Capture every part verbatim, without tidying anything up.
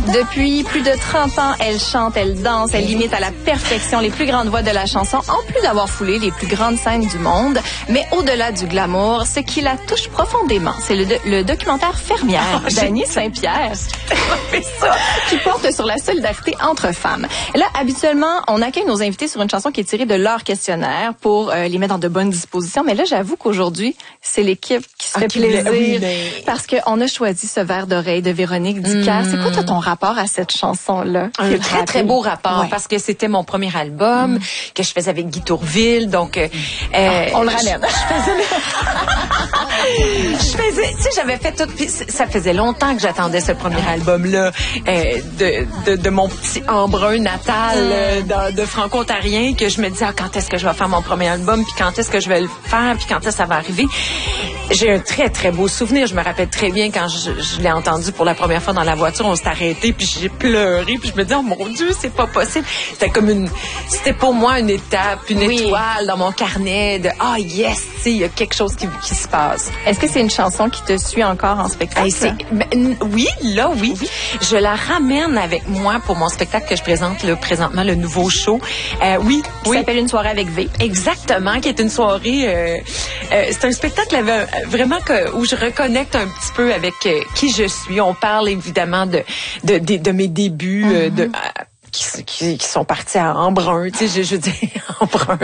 Depuis plus de trente ans, elle chante, elle danse, elle imite à la perfection les plus grandes voix de la chanson, en plus d'avoir foulé les plus grandes scènes du monde. Mais au-delà du glamour, ce qui la touche profondément, c'est le, do- le documentaire Fermière oh, d'Annie Saint-Pierre, qui porte sur la solidarité entre femmes. Là, habituellement, on accueille nos invités sur une chanson qui est tirée de leur questionnaire pour euh, les mettre dans de bonnes dispositions. Mais là, j'avoue qu'aujourd'hui, c'est l'équipe qui se fait okay, plaisir oui, mais... parce qu'on a choisi ce verre d'oreille de Véronique Dicker. Mm. C'est quoi toi, ton rapport à cette chanson-là? Un très, très beau rapport ouais. parce que c'était mon premier album mm. que je faisais avec Guy Tourville. Donc, euh, ah, on le ramène. Je, je faisais... je faisais... Tu sais, j'avais fait tout... Ça faisait longtemps que j'attendais ce premier album-là euh, de, de, de mon petit embrun natal euh, de, de franco-ontarien que je me disais, ah, quand est-ce que je vais faire mon premier album, puis quand est-ce que je vais le faire, puis quand est-ce que ça va arriver. J'ai un très, très beau souvenir. Je me rappelle très bien quand je, je l'ai entendu pour la première fois dans la voiture, on s'est arrêté, puis j'ai pleuré, puis je me dis, oh mon Dieu, c'est pas possible. C'était comme une... C'était pour moi une étape, une oui. étoile dans mon carnet de, ah, oh, yes, tu sais, il y a quelque chose qui, qui se passe. Est-ce que c'est une chanson qui te suit encore en spectacle? C'est, ben, oui, là, oui. oui. Je la ramène avec moi pour mon spectacle que je présente là, présentement, le nouveau show. Euh, oui. Qui oui. s'appelle Une soirée avec V. Exactement, qui est une soirée... Euh, euh, c'est un spectacle euh, vraiment que, où je reconnecte un petit peu avec euh, qui je suis. On parle évidemment de, de, de, de mes débuts, mm-hmm. euh, de... Euh, Qui, qui, qui sont partis à Embrun, tu sais, je, je dis Embrun.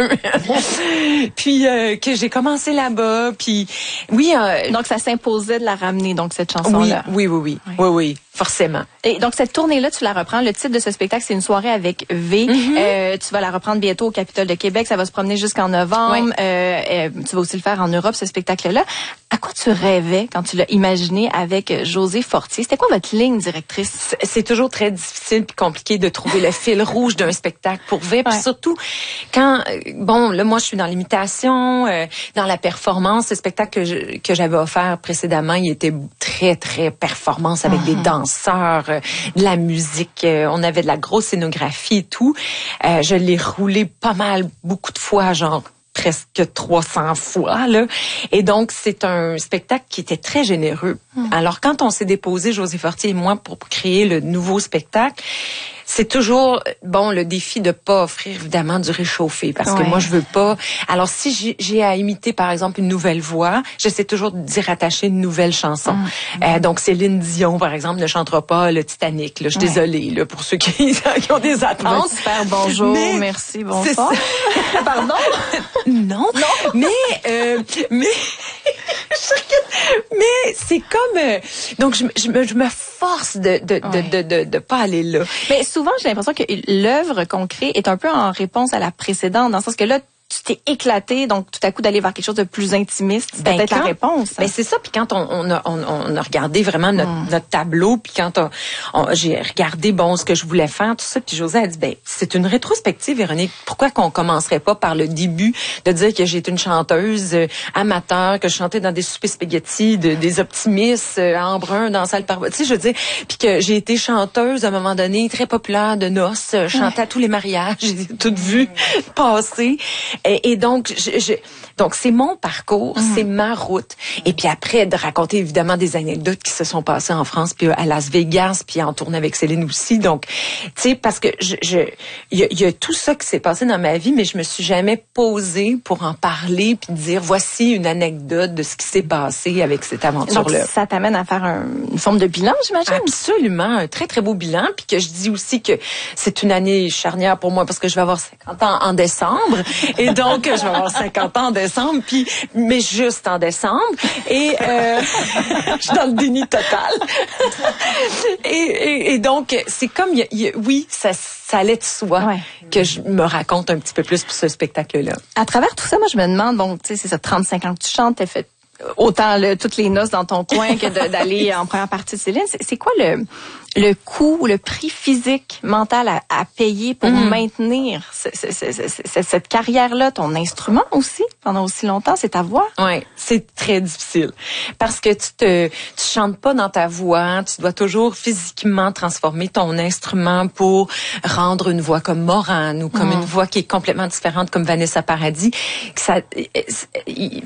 Puis euh, que j'ai commencé là-bas, puis oui. Euh, donc ça s'imposait de la ramener, donc cette chanson-là. Oui, oui, oui, oui, oui, oui, forcément. Et donc cette tournée-là, tu la reprends. Le titre de ce spectacle, c'est Une soirée avec V. Mm-hmm. Euh, tu vas la reprendre bientôt au Capitole de Québec. Ça va se promener jusqu'en novembre. Oui. Euh, euh, tu vas aussi le faire en Europe, ce spectacle-là. À quoi tu rêvais quand tu l'as imaginé avec Josée Fortier? C'était quoi votre ligne directrice? C'est toujours très difficile et compliqué de trouver le fil rouge d'un spectacle pour V. Puis ouais. surtout, quand, bon, là, moi, je suis dans l'imitation, euh, dans la performance. Le spectacle que, je, que j'avais offert précédemment, il était très, très performance avec mm-hmm. des danseurs, euh, de la musique. Euh, on avait de la grosse scénographie et tout. Euh, je l'ai roulé pas mal, beaucoup de fois, genre presque trois cents fois, là. Et donc, c'est un spectacle qui était très généreux. Mmh. Alors, quand on s'est déposé, Josée Fortier et moi, pour créer le nouveau spectacle, c'est toujours, bon, le défi de pas offrir, évidemment, du réchauffé, parce ouais. que moi, je veux pas... Alors, si j'ai, j'ai à imiter, par exemple, une nouvelle voix, j'essaie toujours d'y rattacher une nouvelle chanson. Mmh. Euh, donc, Céline Dion, par exemple, ne chantera pas le Titanic, là. Je suis ouais. désolée, là, pour ceux qui, qui ont des attentes. Super, bonjour, mais merci, bonsoir. Pardon? Non, non, mais euh, mais mais c'est comme euh, donc je, je me je me force de de, ouais. de de de de pas aller là. Mais souvent j'ai l'impression que l'œuvre qu'on crée est un peu en réponse à la précédente, dans le sens que là tu t'es éclaté, donc tout à coup d'aller vers quelque chose de plus intimiste, c'est ben peut-être quand, la réponse. Hein? Ben c'est ça. Puis quand on, on, a, on, on a regardé vraiment notre, mm. notre tableau, puis quand on, on, j'ai regardé bon ce que je voulais faire, tout ça, puis Josée a dit ben c'est une rétrospective, Véronique. Pourquoi qu'on commencerait pas par le début de dire que j'étais une chanteuse euh, amateur, que je chantais dans des soupers spaghettis, de, des optimistes euh, à Embrun, dans la salle par, tu sais, je veux dire, puis que j'ai été chanteuse à un moment donné très populaire de noces, euh, chantais ouais. à tous les mariages, j'ai tout vu mm. passer. Et, et donc, je, je, donc c'est mon parcours, mm-hmm. c'est ma route. Et puis après, de raconter évidemment des anecdotes qui se sont passées en France, puis à Las Vegas, puis en tournée avec Céline aussi. Donc, tu sais, parce que je, je, il y a, y a tout ça qui s'est passé dans ma vie, mais je me suis jamais posée pour en parler, puis dire voici une anecdote de ce qui s'est passé avec cette aventure-là. Donc, ça t'amène à faire un, une forme de bilan, j'imagine. Absolument, un très très beau bilan, puis que je dis aussi que c'est une année charnière pour moi parce que je vais avoir cinquante ans en décembre. Et donc, je vais avoir cinquante ans en décembre, puis mais juste en décembre. Et euh, je suis dans le déni total. et, et, et donc, c'est comme, y a, y a, oui, ça, ça allait de soi ouais. que je me raconte un petit peu plus pour ce spectacle-là. À travers tout ça, moi, je me demande, donc, tu sais, c'est ça, trente-cinq ans que tu chantes, t'as fait autant le, toutes les noces dans ton coin que de, d'aller en première partie de Céline. C'est, c'est quoi le, le coût ou le prix physique, mental à, à payer pour mmh. maintenir ce, ce, ce, ce, cette carrière-là, ton instrument aussi, pendant aussi longtemps, c'est ta voix? Oui, c'est très difficile. Parce que tu te, tu chantes pas dans ta voix, tu dois toujours physiquement transformer ton instrument pour rendre une voix comme Morane ou comme mmh. une voix qui est complètement différente comme Vanessa Paradis. Ça,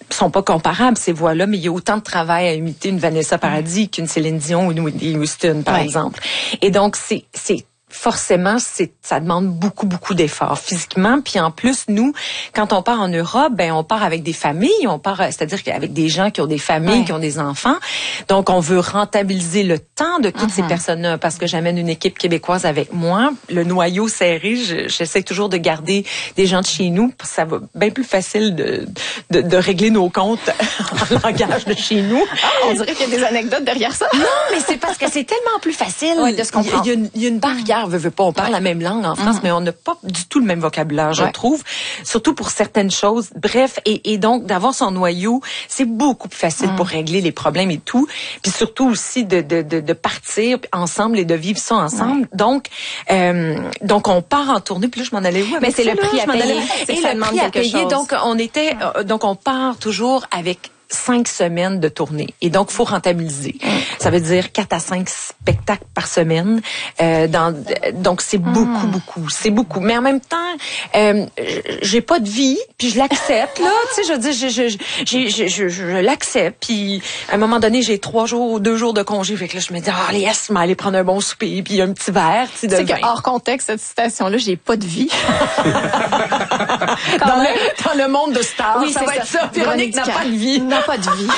sont pas comparables, ces voix-là, mais il y a autant de travail à imiter une Vanessa Paradis mmh. qu'une Céline Dion ou une Whitney Houston, par ouais. exemple. Et donc, c'est, c'est, forcément, c'est, ça demande beaucoup, beaucoup d'efforts physiquement. Puis en plus, nous, quand on part en Europe, ben on part avec des familles, on part, c'est-à-dire qu'avec des gens qui ont des familles, ouais. qui ont des enfants. Donc, on veut rentabiliser le temps de toutes mm-hmm. ces personnes-là parce que j'amène une équipe québécoise avec moi. Le noyau serré, je, j'essaie toujours de garder des gens de chez nous parce que ça va bien plus facile de, de, de régler nos comptes en langage de chez nous. Ah, on dirait qu'il y a des anecdotes derrière ça. Non, mais c'est parce que c'est tellement plus facile ouais, de se comprendre. Il y a, il y a une barrière. Veut, veut pas, on parle ouais. la même langue en France, mmh. mais on n'a pas du tout le même vocabulaire, je ouais. trouve, surtout pour certaines choses. Bref, et, et donc d'avoir son noyau, c'est beaucoup plus facile mmh. pour régler les problèmes et tout, puis surtout aussi de, de, de, de partir ensemble et de vivre ça ensemble. Ouais. Donc, euh, donc on part en tournée, puis là je m'en allais où avec Mais c'est ça, le prix là, à payer, et le prix à payer. Chose. Donc on était, euh, donc on part toujours avec cinq semaines de tournée. Et donc, faut rentabiliser. Mm. Ça veut dire quatre à cinq spectacles par semaine. Euh, dans, donc, c'est beaucoup, mm. beaucoup. C'est beaucoup. Mais en même temps, euh, j'ai pas de vie, puis je l'accepte, là. Tu sais, je veux dire, je, je, je, je, je, je l'accepte. Puis, à un moment donné, j'ai trois jours ou deux jours de congé. Fait que là, je me dis, ah, les yes, m'aller prendre un bon souper, puis un petit verre, tu sais, de vin. C'est hors contexte, cette citation-là, j'ai pas de vie. dans, le, dans le monde de stars, oui, ça va ça. être ça. Véronique n'a pas de vie. Pas de vie.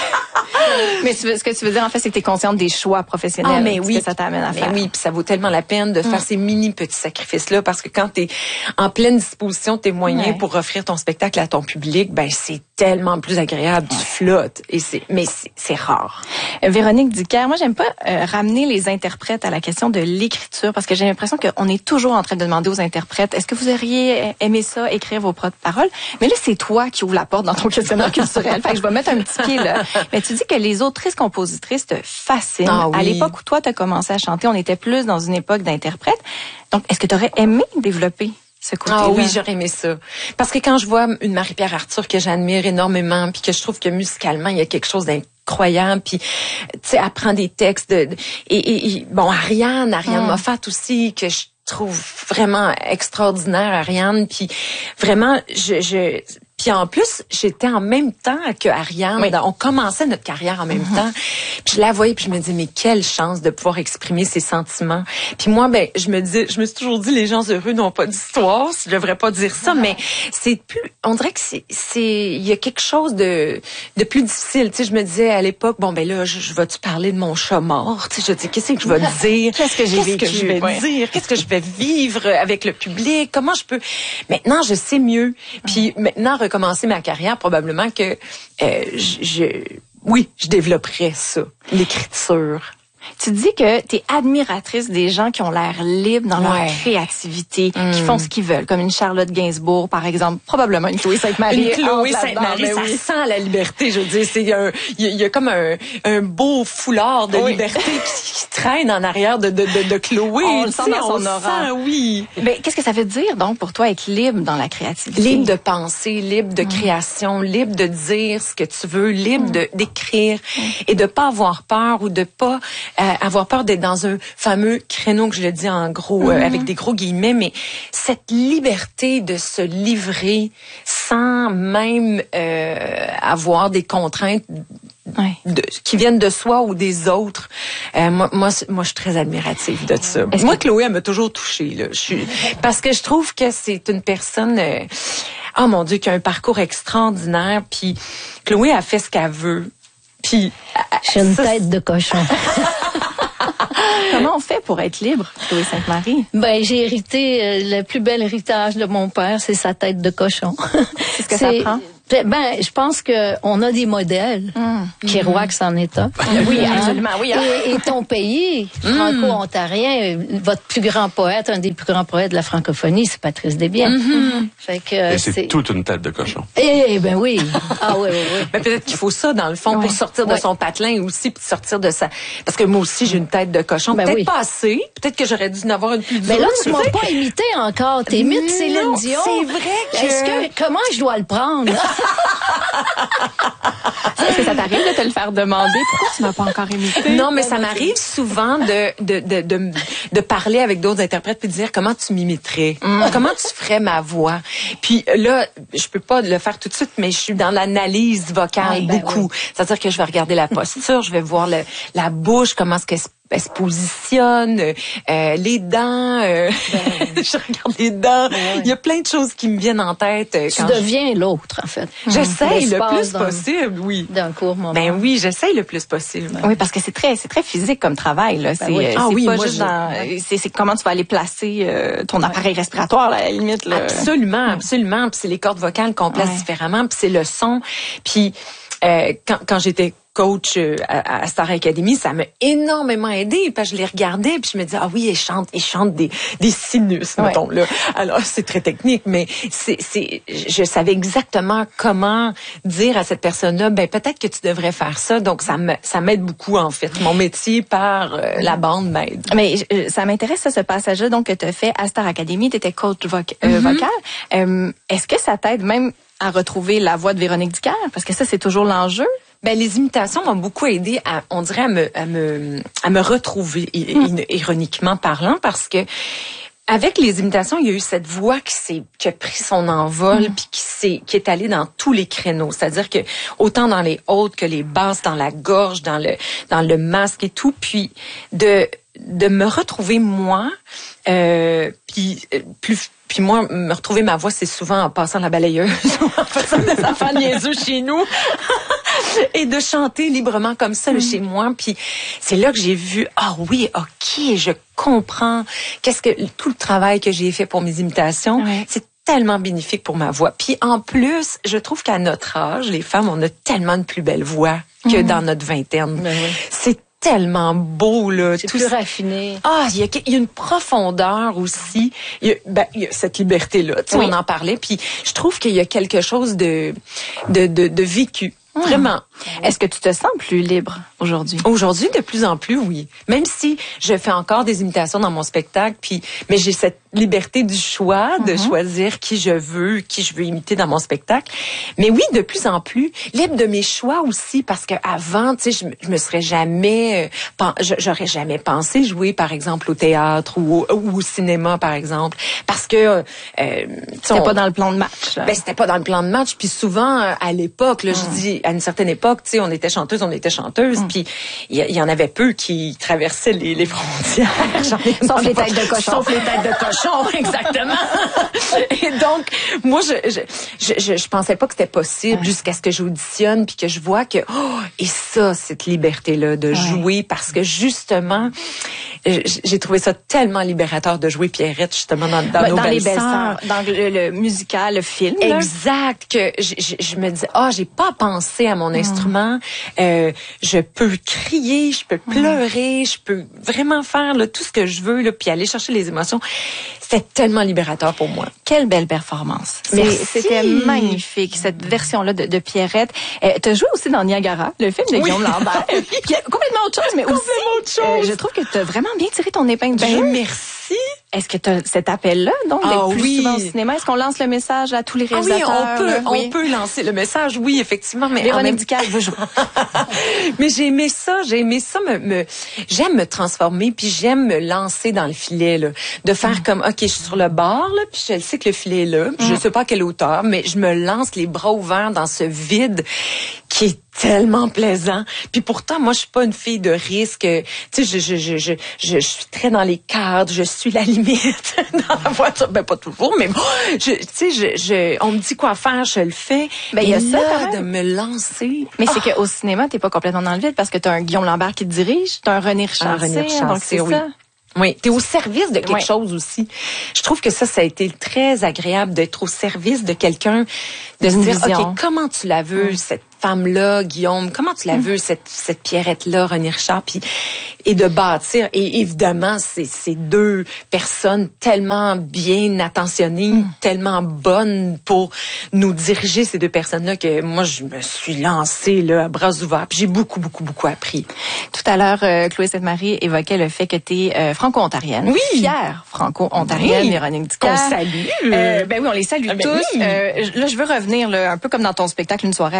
Mais ce que tu veux dire, en fait, c'est que tu es consciente des choix professionnels ah, mais oui. que ça t'amène à mais faire. Oui, puis ça vaut tellement la peine de faire mm. ces mini petits sacrifices-là parce que quand tu es en pleine disposition de tes moyens ouais. pour offrir ton spectacle à ton public, ben c'est tellement plus agréable, tu flottes. Et c'est, mais c'est, c'est rare. Euh, Véronique Dicker, moi, j'aime pas euh, ramener les interprètes à la question de l'écriture parce que j'ai l'impression qu'on est toujours en train de demander aux interprètes, est-ce que vous auriez aimé ça, écrire vos propres paroles? Mais là, c'est toi qui ouvre la porte dans ton questionnaire culturel. Fait que je vais mettre un petit pied là. Mais tu dis que les autrices compositrices te fascinent. Ah, oui. À l'époque où toi, tu as commencé à chanter, on était plus dans une époque d'interprète. Donc, est-ce que tu aurais aimé développer ce côté-là? Ah oui, j'aurais aimé ça. Parce que quand je vois une Marie-Pierre Arthur que j'admire énormément, puis que je trouve que musicalement, il y a quelque chose d'incroyable, puis tu sais, elle prend des textes de, de et, et, et bon, Ariane, Ariane hum. Moffat aussi, que je trouve vraiment extraordinaire, Ariane, puis vraiment, je... je Puis en plus, j'étais en même temps que Ariane. Oui. On commençait notre carrière en même mm-hmm. temps. Puis je la voyais, puis je me disais, mais quelle chance de pouvoir exprimer ses sentiments. Puis moi, ben, je me dis, je me suis toujours dit, les gens heureux n'ont pas d'histoire. Je devrais pas dire ça, mm-hmm. mais c'est plus. On dirait que c'est, c'est, il y a quelque chose de de plus difficile. Tu sais, je me disais à l'époque, bon ben là, je, je vais-tu parler de mon chat mort. Tu sais, je dis, qu'est-ce que je vais dire, qu'est-ce que j'ai qu'est-ce vécu, que je vais ouais. dire, qu'est-ce que je vais vivre avec le public, comment je peux. Maintenant, je sais mieux. Puis mm-hmm. maintenant. Commencer ma carrière, probablement que euh, je, je, oui, je développerais ça, l'écriture. Tu dis que tu es admiratrice des gens qui ont l'air libres dans ouais. leur créativité, mm. qui font ce qu'ils veulent, comme une Charlotte Gainsbourg, par exemple, probablement une Chloé Sainte-Marie. Une Chloé Sainte-Marie, ça oui. sent la liberté, je veux dire. C'est un, il y, y a comme un, un beau foulard de oui. liberté qui, qui traîne en arrière de, de, de, de Chloé. On le sent dans son aura. Sent, oui. Mais qu'est-ce que ça veut dire, donc, pour toi, être libre dans la créativité? Libre de penser, libre de mm. création, libre de dire ce que tu veux, libre mm. de, d'écrire mm. et de pas avoir peur ou de pas... Euh, avoir peur d'être dans un fameux créneau que je le dis en gros, mm-hmm. euh, avec des gros guillemets, mais cette liberté de se livrer sans même euh, avoir des contraintes ouais. de, qui viennent de soi ou des autres, euh, moi, moi, moi, je suis très admirative de ça. Est-ce moi, que... Chloé, elle m'a toujours touchée. Là. Je suis... Parce que je trouve que c'est une personne... Euh... Oh mon Dieu, qui a un parcours extraordinaire, puis Chloé a fait ce qu'elle veut. Puis, j'ai une ça, tête de cochon. Comment on fait pour être libre, Chloé Sainte-Marie? Ben, j'ai hérité euh, le plus bel héritage de mon père, c'est sa tête de cochon. C'est ce que c'est, ça prend? Ben, je pense que on a des modèles. Mmh. Kerouac, c'en est un. Oui, absolument, oui. Et, et ton pays, franco-ontarien, votre plus grand poète, un des plus grands poètes de la francophonie, c'est Patrice Desbiens. Mmh. Fait que, et c'est, c'est toute une tête de cochon. Eh ben oui. Ah oui, oui, oui. Ben, peut-être qu'il faut ça, dans le fond, oui. pour sortir de oui. son patelin aussi, puis sortir de sa... Parce que moi aussi, j'ai une tête de cochon. Ben peut-être oui. pas assez. Peut-être que j'aurais dû en avoir une plus dure. Mais là, tu m'as pas imité encore. T'es mythe Céline Dion. C'est vrai que... Est-ce que... Comment je dois le prendre? Est-ce que ça t'arrive de te le faire demander? Pourquoi tu m'as pas encore imité? Non, mais ça m'arrive souvent de, de, de, de, de parler avec d'autres interprètes puis de dire comment tu m'imiterais, mm. comment tu ferais ma voix. Puis là, je peux pas le faire tout de suite, mais je suis dans l'analyse vocale oui, ben beaucoup. Oui. C'est-à-dire que je vais regarder la posture, je vais voir le, la bouche, comment est-ce qu'elle se elle se positionne, euh, les dents, euh, ben, je regarde les dents. Ben, oui. Il y a plein de choses qui me viennent en tête. Euh, tu deviens je... l'autre, en fait. J'essaye le plus possible, oui. D'un court moment. Ben oui, j'essaye le plus possible. Oui, parce que c'est très, c'est très physique comme travail, là. Ben c'est, oui. Ah, c'est oui, pas juste je... dans, c'est, c'est comment tu vas aller placer euh, ton appareil respiratoire, là, à la limite, là. Absolument, absolument. Puis c'est les cordes vocales qu'on place ouais. différemment, puis c'est le son. Puis euh, quand, quand j'étais coach à, à Star Academy, ça m'a énormément aidé. Puis je les regardais, puis je me disais ah oui, ils chantent, ils chantent des des sinus, ouais. mettons là. Alors c'est très technique, mais c'est c'est, je savais exactement comment dire à cette personne-là, ben peut-être que tu devrais faire ça. Donc ça me ça m'aide beaucoup en fait. Mon métier par euh, la bande m'aide. Mais euh, ça m'intéresse ça, ce passage-là donc que tu as fait à Star Academy, tu étais coach voc- euh, mm-hmm. vocal. Euh, est-ce que ça t'aide même à retrouver la voix de Véronique Dicker? Parce que ça c'est toujours l'enjeu. Ben les imitations m'ont beaucoup aidé à, on dirait à me à me à me retrouver mm. ironiquement parlant, parce que avec les imitations, il y a eu cette voix qui s'est qui a pris son envol mm. puis qui s'est qui est allée dans tous les créneaux, c'est-à-dire que autant dans les hautes que les basses, dans la gorge, dans le dans le masque et tout, puis de de me retrouver moi euh puis plus Puis moi, me retrouver ma voix, c'est souvent en passant la balayeuse ou en faisant des enfants niaiseux chez nous et de chanter librement comme ça mmh. chez moi. Puis c'est là que j'ai vu, ah oui, ok, je comprends. Qu'est-ce que tout le travail que j'ai fait pour mes imitations, ouais. c'est tellement bénéfique pour ma voix. Puis en plus, je trouve qu'à notre âge, les femmes, on a tellement de plus belles voix que mmh. dans notre vingtaine. Ben oui. C'est tellement beau là, c'est tout plus raffiné. Ah, il y a il y a une profondeur aussi. Il y a, ben il y a cette liberté là. Tu sais, oui. on en parlait, puis je trouve qu'il y a quelque chose de de de, de vécu. Mmh. Vraiment. Est-ce que tu te sens plus libre aujourd'hui? Aujourd'hui, de plus en plus, oui. Même si je fais encore des imitations dans mon spectacle, puis mais j'ai cette liberté du choix de mmh. choisir qui je veux, qui je veux imiter dans mon spectacle. Mais oui, de plus en plus libre de mes choix aussi, parce que avant, tu sais, je, je me serais jamais, euh, j'aurais jamais pensé jouer, par exemple, au théâtre ou au, ou au cinéma, par exemple, parce que euh, c'était on, pas dans le plan de match. Là. Ben c'était pas dans le plan de match. Puis souvent, à l'époque, là, mmh. je dis à une certaine époque, tu sais, on était chanteuse, on était chanteuse, mm. puis il y, y en avait peu qui traversaient les, les frontières. Sauf les têtes de cochon. Sauf les têtes de cochon, exactement. Et donc, moi, je je, je je je pensais pas que c'était possible, ouais. jusqu'à ce que j'auditionne puis que je vois que oh, et ça, cette liberté-là de ouais. jouer, parce que justement, j'ai trouvé ça tellement libérateur de jouer Pierrette justement dans, dans bah, nos dans belles les belles sœurs, dans le, le musical, le film. Exact. Que je, je, je me dis ah, oh, j'ai pas pensé à mon mmh. instrument. Euh, je peux crier, je peux pleurer, mmh. je peux vraiment faire là, tout ce que je veux là, puis aller chercher les émotions. C'était tellement libérateur pour moi. Quelle belle performance. Merci. C'était magnifique, cette version-là de, de Pierrette. Euh, tu as joué aussi dans Niagara, le film de oui. Guillaume Lambert. Qui est complètement autre chose, mais aussi, autre chose. Euh, je trouve que tu as vraiment bien tiré ton épingle du ben, jeu. Merci. Est-ce que tu as cet appel-là, donc, d'être ah, plus oui. souvent au cinéma? Est-ce qu'on lance le message à tous les réalisateurs? Ah oui, on peut, là? on oui. peut lancer le message, oui, effectivement. Mais Véronique même... Dicker veut jouer. Mais j'ai aimé ça, j'ai aimé ça, me, me, j'aime me transformer, puis j'aime me lancer dans le filet, là. De faire mm. comme, OK, je suis sur le bord, là, puis je sais que le filet est là, puis mm. je sais pas à quelle hauteur, mais je me lance les bras ouverts dans ce vide qui est tellement plaisant. Puis pourtant, moi, je suis pas une fille de risque. Tu sais, je, je, je, je, je, je suis très dans les cadres. Je suis la limite dans la voiture. Ben, pas toujours, mais bon, je, tu sais, je, je, on me dit quoi faire, je le fais. Ben, il y a ça, de me lancer. Mais oh. c'est qu'au cinéma, t'es pas complètement dans le vide parce que t'as un Guillaume Lambert qui te dirige, t'as un René Richard. Donc c'est oui. ça. Oui, t'es au service de quelque oui. chose aussi. Je trouve que ça, ça a été très agréable d'être au service de quelqu'un, de se dire, vision. OK, comment tu la veux, mm. cette femme-là, Guillaume, comment tu la veux, mm. cette, cette Pierrette-là, René Richard, puis, et de bâtir. Et évidemment, c'est, c'est deux personnes tellement bien attentionnées, mm. tellement bonnes pour nous diriger, ces deux personnes-là, que moi, je me suis lancée, là, à bras ouverts, puis j'ai beaucoup, beaucoup, beaucoup appris. Tout à l'heure, euh, Chloé Sainte-Marie évoquait le fait que t'es euh, franco-ontarienne. Oui. Fière franco-ontarienne, oui. Véronique Dicker. On salue. Euh, ben oui, on les salue ah, ben tous. Oui. Euh, là, je veux revenir, là, un peu comme dans ton spectacle Une soirée avec V.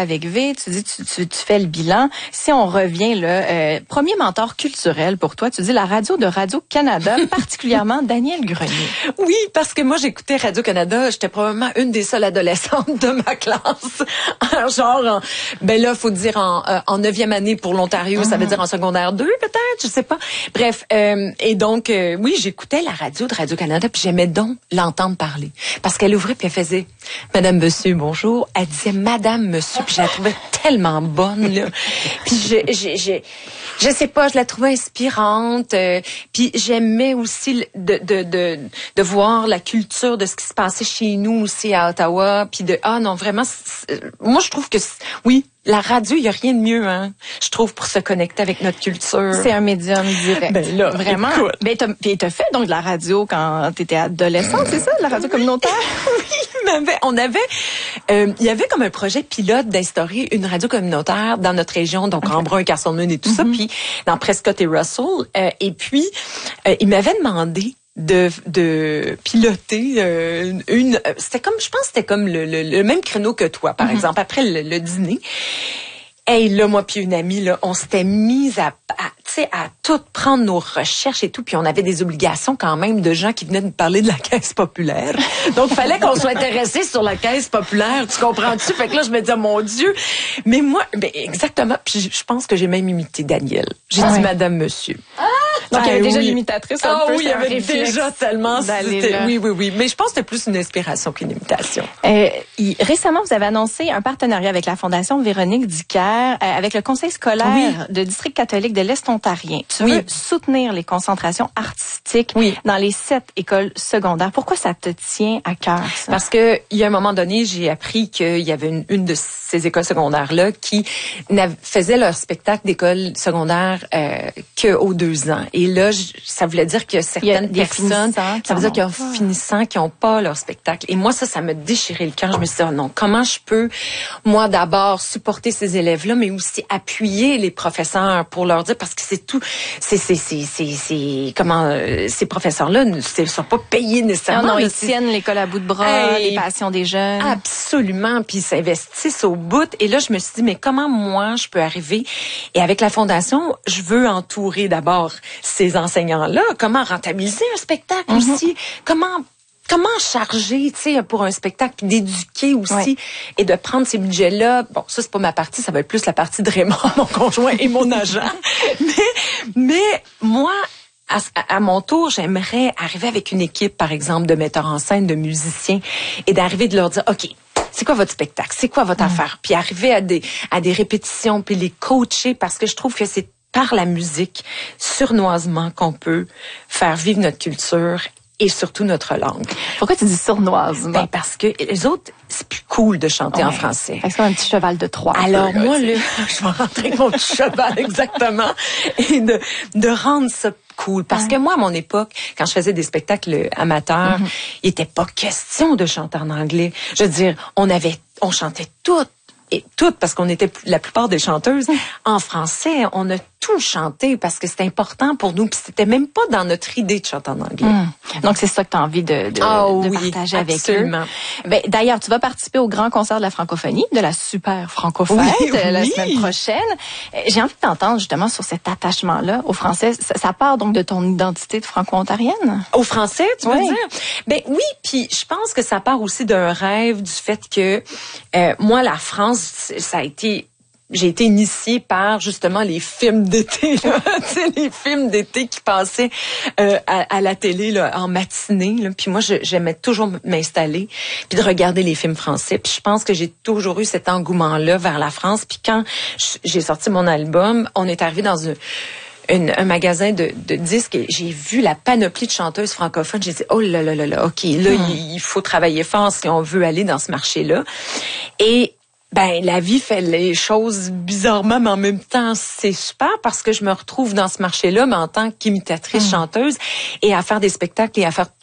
passé, tu dis tu, tu, tu fais le bilan. Si on revient là, euh, premier mentor culturel pour toi, tu dis la radio de Radio-Canada, particulièrement Daniel Grenier. Oui, parce que moi j'écoutais Radio-Canada, j'étais probablement une des seules adolescentes de ma classe. Genre, en, ben là, faut dire en, euh, en neuvième année pour l'Ontario, mm-hmm. ça veut dire en secondaire deux peut-être, je sais pas. Bref, euh, et donc euh, oui, j'écoutais la radio de Radio-Canada, puis j'aimais donc l'entendre parler, parce qu'elle ouvrait puis elle faisait Madame, Monsieur, bonjour. Elle disait Madame, Monsieur, puis je la trouvais tellement bonne là. Puis je, je, je, je sais pas, je la trouvais inspirante. Euh, puis j'aimais aussi de, de, de, de voir la culture de ce qui se passait chez nous aussi à Ottawa. Puis de ah non vraiment, moi je trouve que oui. La radio, il y a rien de mieux, hein. Je trouve pour se connecter avec notre culture. C'est un médium direct. Ben là, vraiment. Écoute. Ben t'as, t'as fait donc de la radio quand t'étais adolescente, c'est ça, de la radio communautaire? Oui, mais on avait, euh, il y avait comme un projet pilote d'instaurer une radio communautaire dans notre région, donc okay. Embrun, Carson-Nune et tout mm-hmm. ça, puis dans Prescott et Russell. Euh, et puis, euh, il m'avait demandé de de piloter euh, une c'était comme je pense c'était comme le, le, le même créneau que toi par mm-hmm. exemple après le, le dîner. Hey là moi puis une amie là on s'était mis à, à tu sais à tout prendre nos recherches et tout puis on avait des obligations quand même de gens qui venaient nous parler de la caisse populaire. Donc fallait qu'on soit intéressé sur la caisse populaire, tu comprends-tu? Fait que là je me disais mon Dieu. Mais moi ben exactement puis je pense que j'ai même imité Daniel. J'ai ah dit ouais. Madame Monsieur. Ah! Donc, ah, il y avait oui. déjà l'imitatrice un ah, peu. Oui, il y avait déjà tellement. Oui, oui, oui. Mais je pense que c'était plus une inspiration qu'une imitation. Euh, il, récemment, vous avez annoncé un partenariat avec la Fondation Véronique Dicker, euh, avec le Conseil scolaire oui. de District catholique de l'Est ontarien. Tu oui. veux soutenir les concentrations artistiques oui. dans les sept écoles secondaires. Pourquoi ça te tient à cœur, ça? Parce que il y a un moment donné, j'ai appris qu'il y avait une, une de ces écoles secondaires-là qui faisait leur spectacle d'école secondaire euh, qu'aux deux ans. Et là, ça voulait dire que certaines personnes, ça veut dire qu'il y a un finissant qui n'ont pas leur spectacle. Et moi, ça, ça me déchirait le cœur. Je me suis dit, oh non, comment je peux, moi, d'abord, supporter ces élèves-là, mais aussi appuyer les professeurs pour leur dire, parce que c'est tout, c'est, c'est, c'est, c'est, c'est comment, euh, ces professeurs-là ne sont pas payés nécessairement. Non, non, là, ils tiennent l'école à bout de bras, hey, les passions des jeunes. Absolument, puis ils s'investissent au bout. Et là, je me suis dit, mais comment moi, je peux arriver? Et avec la Fondation, je veux entourer d'abord ces enseignants-là, comment rentabiliser un spectacle mm-hmm. aussi, comment comment charger, tu sais, pour un spectacle, puis d'éduquer aussi ouais. et de prendre ces budgets-là. Bon, ça c'est pas ma partie, ça va être plus la partie de Raymond, mon conjoint et mon agent. mais mais moi À, à mon tour, j'aimerais arriver avec une équipe, par exemple, de metteurs en scène, de musiciens, et d'arriver de leur dire, OK, c'est quoi votre spectacle? C'est quoi votre mmh. affaire? Puis arriver à des à des répétitions, puis les coacher, parce que je trouve que c'est par la musique, sournoisement, qu'on peut faire vivre notre culture et surtout notre langue. Pourquoi tu dis sournoisement? Ben parce que les autres, c'est plus cool de chanter ouais. en français. C'est comme un petit cheval de Troie. Alors peu, moi, là, le, je vais rentrer avec mon petit cheval, exactement, et de, de rendre ça cool. Parce ouais. que moi, à mon époque, quand je faisais des spectacles amateurs, mm-hmm. il n'était pas question de chanter en anglais. Je veux dire, on avait, on chantait toutes. Et toutes, parce qu'on était la plupart des chanteuses en français, on a tout chanté parce que c'était important pour nous, puis c'était même pas dans notre idée de chanter en anglais. Mmh. Donc c'est ça que tu as envie de, de, oh, de oui, partager absolument. avec eux. Ben, d'ailleurs, tu vas participer au grand concert de la francophonie, de la super francofête oui, oui. la semaine prochaine. J'ai envie de t'entendre justement sur cet attachement-là au français. Ça, ça part donc de ton identité de franco-ontarienne? Au français, tu oui. veux dire? Ben oui, puis je pense que ça part aussi d'un rêve du fait que euh, moi, la France, ça a été... J'ai été initiée par justement les films d'été, là, tu sais, les films d'été qui passaient euh, à, à la télé là, en matinée. Là. Puis moi, je, j'aimais toujours m'installer puis de regarder les films français. Puis je pense que j'ai toujours eu cet engouement-là vers la France. Puis quand j'ai sorti mon album, on est arrivé dans un Une, un magasin de, de disques et j'ai vu la panoplie de chanteuses francophones. J'ai dit, oh là là là là, OK, là, hmm. il, il faut travailler fort si on veut aller dans ce marché-là. Et ben, la vie fait les choses bizarrement, mais en même temps, c'est super parce que je me retrouve dans ce marché-là, mais en tant qu'imitatrice, mmh. chanteuse, et à faire des spectacles et à faire